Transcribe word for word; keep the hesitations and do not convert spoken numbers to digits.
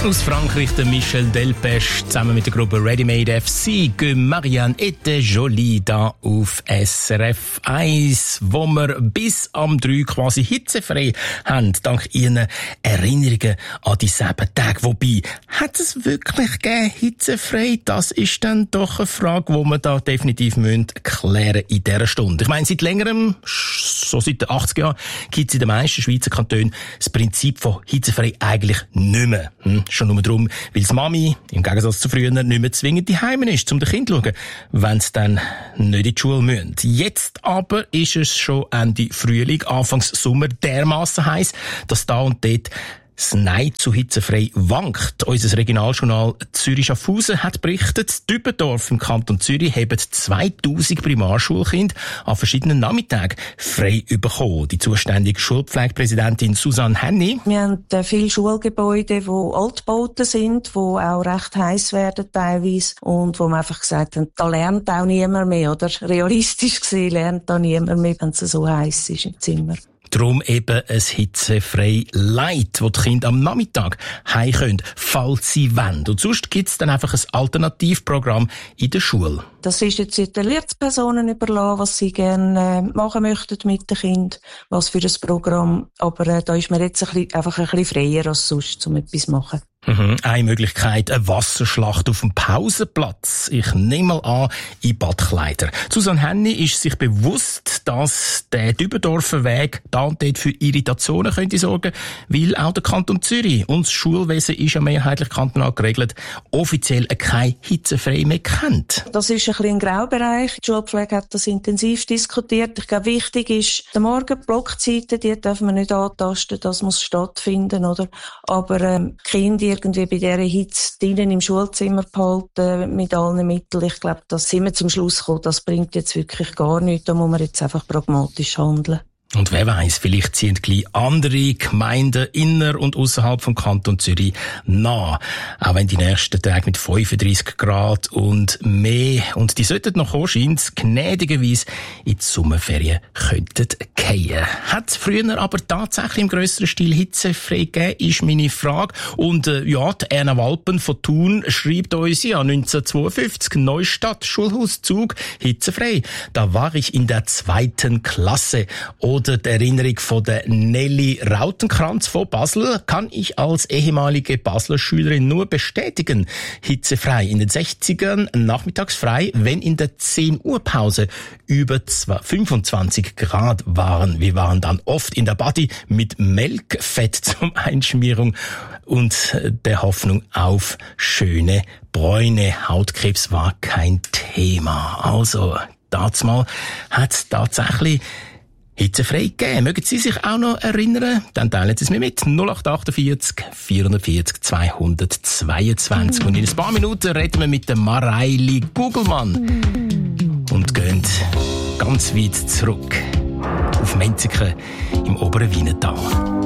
Aus Frankreich der Michel Delpech zusammen mit der Gruppe Ready Made F C que Marianne était jolie da auf S R F eins, wo wir bis am drei quasi hitzefrei haben, dank ihren Erinnerungen an die sieben Tage. Wobei, hat es wirklich gegeben, hitzefrei? Das ist dann doch eine Frage, die wir da definitiv müssen klären in dieser Stunde. Ich meine, seit längerem, so seit den achtziger Jahren, gibt es in den meisten Schweizer Kantonen das Prinzip von hitzefrei eigentlich nicht mehr. Hm? Schon nur darum, weil die Mami, im Gegensatz zu früher, nicht mehr zwingend daheim ist, um den Kind zu schauen, wenn sie dann nicht in die Schule müssen. Jetzt aber ist es schon Ende Frühling, Anfangs Sommer dermassen heiß, dass da und dort das Nein zu hitzefrei wankt. Unser Regionaljournal Zürich-Schaffhausen hat berichtet, Dübendorf im Kanton Zürich haben zweitausend Primarschulkinder an verschiedenen Nachmittagen frei bekommen. Die zuständige Schulpflegepräsidentin Susanne Henny. Wir haben viele Schulgebäude, die Altbauten sind, die auch recht heiß werden teilweise und wo man einfach gesagt hat, da lernt auch niemand mehr, oder? Realistisch gesehen lernt da niemand mehr, wenn es so heiß ist im Zimmer. Darum eben ein hitzefrei Light, wo die Kinder am Nachmittag heim können, falls sie wollen. Und sonst gibt es dann einfach ein Alternativprogramm in der Schule. Das ist jetzt den Lehrpersonen überlassen, was sie gerne äh, machen möchten mit den Kindern, was für ein Programm. Aber äh, da ist man jetzt ein bisschen, einfach ein bisschen freier als sonst, um etwas zu machen. Mhm. Eine Möglichkeit, eine Wasserschlacht auf dem Pausenplatz. Ich nehme mal an, in Badkleider. Susanne Henny ist sich bewusst, dass der Dübendorfer Weg da und dort für Irritationen könnte sorgen, weil auch der Kanton Zürich und das Schulwesen ist ja mehrheitlich kantonal geregelt, offiziell kein hitzefrei mehr kennt. Das ist ein bisschen ein Graubereich. Die Schulpflege hat das intensiv diskutiert. Ich glaube, wichtig ist, die Morgenblockzeiten, die dürfen wir nicht antasten, das muss stattfinden, oder? Aber ähm, Kinder irgendwie bei dieser Hitze drinnen im Schulzimmer behalten, mit allen Mitteln. Ich glaube, da sind wir zum Schluss gekommen, das bringt jetzt wirklich gar nichts. Da muss man jetzt einfach pragmatisch handeln. Und wer weiss, vielleicht ziehen gleich andere Gemeinden inner- und außerhalb vom Kanton Zürich nach. Auch wenn die nächsten Tage mit fünfunddreissig Grad und mehr, und die sollten noch kommen, scheint's, gnädigerweise in die Sommerferien könnten gehen. Hat es früher aber tatsächlich im grösseren Stil hitzefrei gegeben, ist meine Frage. Und äh, ja, die Erna Walpen von Thun schreibt uns ja neunzehnhundertzweiundfünfzig, Neustadt, Schulhauszug, hitzefrei. Da war ich in der zweiten Klasse. Oder die Erinnerung von der Nelly Rautenkranz von Basel kann ich als ehemalige Basler Schülerin nur bestätigen. Hitzefrei in den sechzigern, nachmittags frei, wenn in der zehn Uhr Pause über fünfundzwanzig Grad waren. Wir waren dann oft in der Body mit Melkfett zum Einschmierung und der Hoffnung auf schöne Bräune. Hautkrebs war kein Thema. Also, dazumal hat es tatsächlich hitzefrei gegeben. Mögen Sie sich auch noch erinnern? Dann teilen Sie es mir mit. null acht achtundvierzig, vierundvierzig, zweihundertzweiundzwanzig. Und in ein paar Minuten reden wir mit der Mareili Gugelmann. Und gehen ganz weit zurück auf Menziken im oberen Wienertal.